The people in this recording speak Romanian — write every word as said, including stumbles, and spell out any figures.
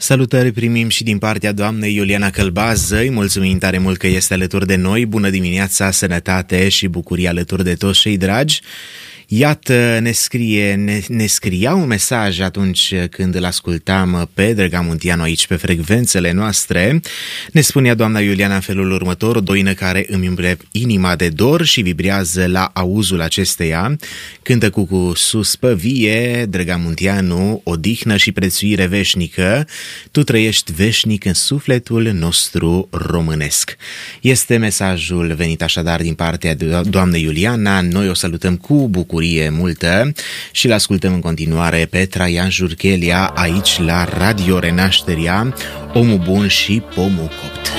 Salutări primim și din partea doamnei Iuliana Călbază. Îi mulțumim tare mult că este alături de noi. Bună dimineața, sănătate și bucurie alături de toți cei dragi. Iată, ne, scrie, ne, ne scria un mesaj atunci când îl ascultam pe Drăgamunteanu aici pe frecvențele noastre. Ne spunea doamna Iuliana în felul următor: o doină care îmi umple inima de dor și vibrează la auzul acesteia. Cântă cu, cu sus pe vie, Drăgamunteanu, odihnă și prețuire veșnică. Tu trăiești veșnic în sufletul nostru românesc. Este mesajul venit așadar din partea doamnei Iuliana. Noi o salutăm cu bucurie multă și l-ascultăm în continuare pe Traian Jurchelia aici la Radio Renașterea, omul bun și pomul copt.